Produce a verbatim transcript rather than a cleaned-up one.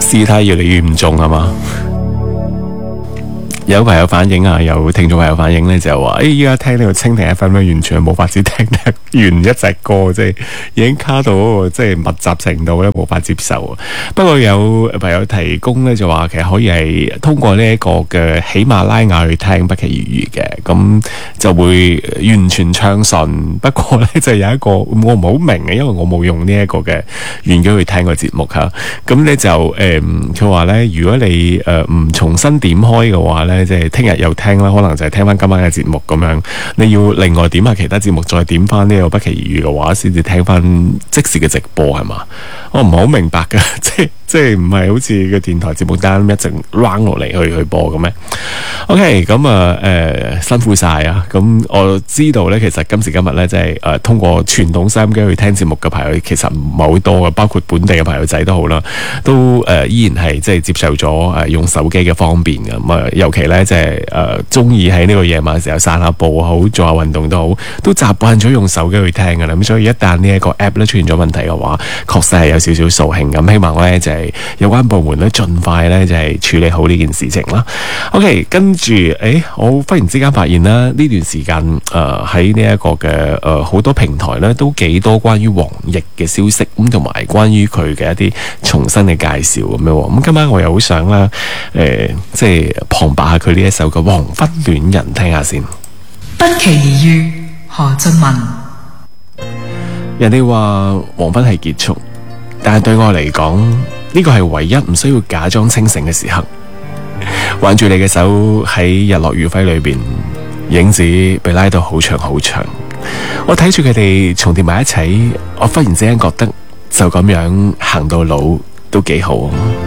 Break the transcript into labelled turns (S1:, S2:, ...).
S1: 事態越嚟越嚴重係嘛？有朋友反映啊，有聽眾朋友反映咧，就話：誒依家聽呢個蜻蜓 F M 咧，完全係冇法子聽得完一隻歌，即係已經卡到嗰個即係密集程度咧，無法接受。不過有朋友提供咧，就話其實可以係通過呢一個嘅喜馬拉雅去聽不期而遇嘅，咁就會完全暢順。不過咧，就有一個我唔好明嘅，因為我冇用呢一個嘅軟件去聽個節目嚇。咁咧就誒，佢話咧，如果你誒唔重新點開嘅話咧，即係聽日又聽啦，可能就係聽翻今晚嘅節目咁樣。你要另外點下其他節目，再點翻呢個不期而遇嘅話，先至聽翻即時嘅直播係嘛？我唔係好明白㗎，即係即係唔係好似個電台節目單一直 run 落嚟去去播嘅咩 ？OK， 咁啊誒辛苦晒啊！咁我知道咧，其實今時今日咧，即係誒通過傳統收音機去聽節目嘅朋友，其實唔係好多嘅，包括本地嘅朋友仔都好啦，都誒、呃、依然係即係接受咗誒、呃、用手機嘅方便嘅。咁啊，尤其咧即係誒中意喺呢個夜晚嘅時候散下步好，做下運動都好，都習慣咗用手機去聽㗎啦。咁所以一旦呢一個 app 咧出現咗問題嘅話，確實係有少少掃興咁。希望咧就係、是、有關部門咧盡快咧就係、是、處理好呢件事情啦。OK， 跟住誒，我忽然之間發現啦，呢段時間誒喺呢一個嘅誒好多平台咧都幾多關於黃奕嘅消息，咁同埋關於佢嘅一啲重新嘅介紹咁樣。咁今晚我又好想啦，誒、呃、即係旁白下佢呢一首嘅《黃昏戀人》，聽下先。
S2: 不期而遇，何俊文。
S1: 人哋話黃昏係結束，但係對我嚟講，呢個係唯一唔需要假裝清醒嘅時刻。挽住你嘅手喺日落餘暉裏邊，影子被拉到好長好長。我睇住佢哋重疊埋一齊，我忽然之間覺得就咁樣行到老都幾好。